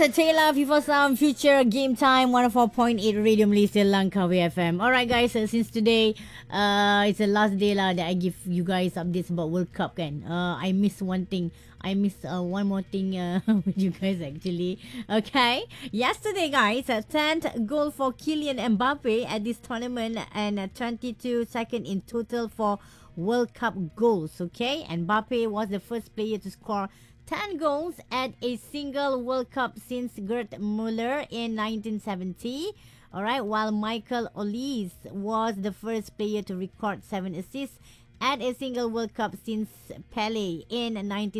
Taylor, FIFA Sound, Future, Game Time, 104.8 Radio Malaysia, Langkawi FM. Alright guys, since today it's the last day lah that I give you guys updates about World Cup kan. I miss one thing. I miss one more thing with you guys actually. Okay. Yesterday guys, 10th goal for Kylian Mbappe at this tournament and 22 second in total for World Cup goals. Okay. Mbappe was the first player to score 10 goals at a single World Cup since Gerd Müller in 1970. Alright, while Michael Olise was the first player to record 7 assists at a single World Cup since Pele in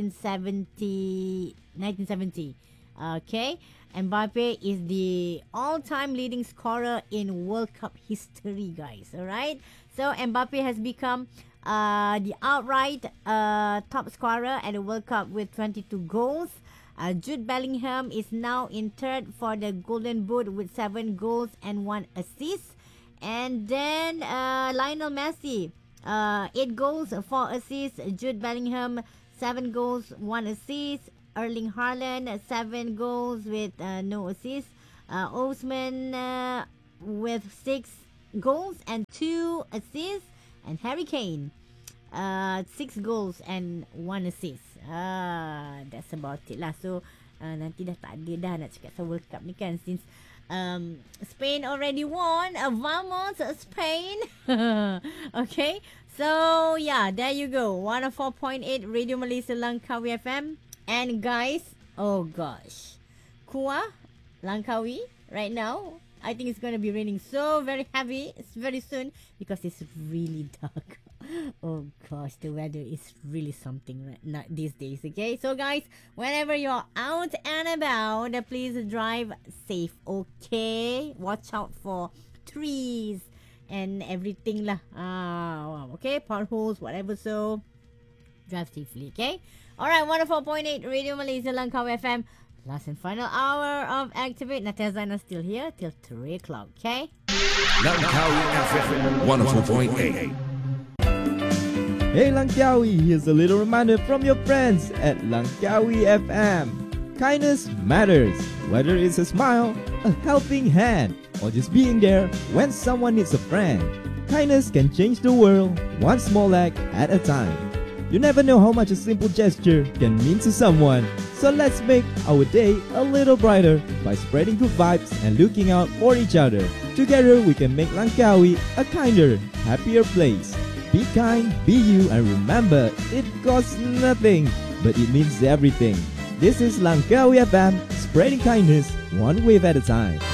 1970. Okay, Mbappe is the all-time leading scorer in World Cup history, guys. Alright, so Mbappe has become the outright top scorer at the World Cup with 22 goals. Jude Bellingham is now in third for the Golden Boot with 7 goals and 1 assist. And then Lionel Messi, 8 goals, 4 assists. Jude Bellingham, 7 goals, 1 assist. Erling Haaland, 7 goals with no assists. Osman with 6 goals and 2 assists. And Harry Kane, 6 goals and 1 assist. That's about it lah. So nanti dah tak ada dah nak cakap pasal World Cup ni kan, since Spain already won. Vamos Spain. Okay, so yeah, there you go. 104.8 Radio Malaysia, Langkawi FM. And guys, oh gosh, Kuah Langkawi right now, I think it's going to be raining so very heavy. It's very soon because it's really dark. Oh gosh, the weather is really something right now these days. Okay, so guys, whenever you're out and about, please drive safe. Okay, watch out for trees and everything lah. Okay, potholes, whatever. So drive safely. Okay. All right, 104.8 Radio Malaysia, Langkawi FM. Last and final hour of Activate. Natia Zainal still here till 3 o'clock, okay? Langkawi FM 104.8. Hey Langkawi, here's a little reminder from your friends at Langkawi FM. Kindness matters, whether it's a smile, a helping hand, or just being there when someone needs a friend. Kindness can change the world, one small act at a time. You never know how much a simple gesture can mean to someone. So let's make our day a little brighter by spreading good vibes and looking out for each other. Together we can make Langkawi a kinder, happier place. Be kind, be you, and remember, it costs nothing, but it means everything. This is Langkawi FM, spreading kindness one wave at a time.